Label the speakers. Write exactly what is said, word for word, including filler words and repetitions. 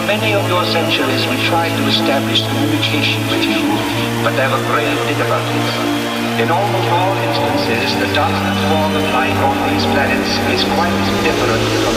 Speaker 1: many of your centuries we tried to establish communication with you, but there were great difficulties. In almost all instances, the dust and fog of life on these planets is quite different from